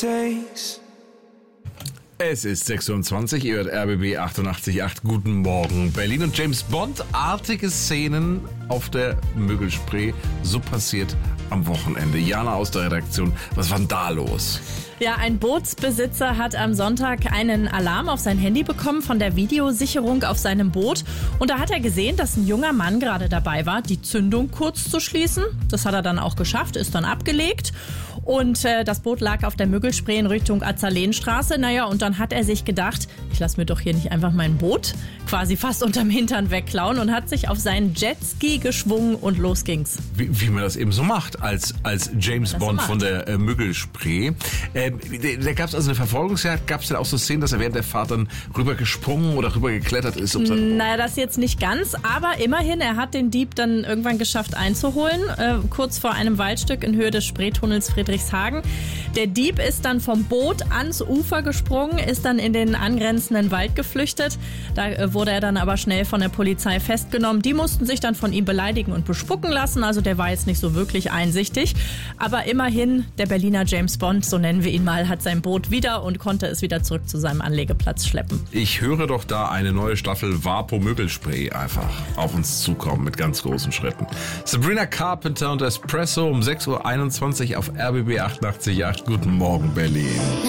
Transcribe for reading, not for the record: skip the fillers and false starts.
Es ist 26, ihr hört RBB 88.8. Guten Morgen, Berlin. Und James Bond-artige Szenen auf der Müggelspree. So passiert am Wochenende. Jana aus der Redaktion, was war denn da los? Ja, ein Bootsbesitzer hat am Sonntag einen Alarm auf sein Handy bekommen von der Videosicherung auf seinem Boot. Und da hat er gesehen, dass ein junger Mann gerade dabei war, die Zündung kurz zu schließen. Das hat er dann auch geschafft, ist dann abgelegt. Und das Boot lag auf der Müggelspree in Richtung Azaleenstraße. Naja, und dann hat er sich gedacht, ich lasse mir doch hier nicht einfach mein Boot quasi fast unterm Hintern wegklauen und hat sich auf seinen Jetski geschwungen und los ging's. Wie man das eben so macht als James Bond von der Müggelspree. Da gab es also eine Verfolgungsjagd. Gab es denn auch so Szenen, dass er während der Fahrt dann rübergesprungen oder rübergeklettert ist? Naja, das jetzt nicht ganz, aber immerhin, er hat den Dieb dann irgendwann geschafft einzuholen, kurz vor einem Waldstück in Höhe des Spreetunnels Friedrichshagen. Der Dieb ist dann vom Boot ans Ufer gesprungen, ist dann in den angrenzenden Wald geflüchtet. Da wurde er dann aber schnell von der Polizei festgenommen. Die mussten sich dann von ihm beleidigen und bespucken lassen. Also der war jetzt nicht so wirklich einsichtig. Aber immerhin, der Berliner James Bond, so nennen wir ihn mal, hat sein Boot wieder und konnte es wieder zurück zu seinem Anlegeplatz schleppen. Ich höre doch da eine neue Staffel Vapo Müggelspree einfach auf uns zukommen mit ganz großen Schritten. Sabrina Carpenter und Espresso um 6.21 Uhr auf RBB 88.8. Guten Morgen, Berlin.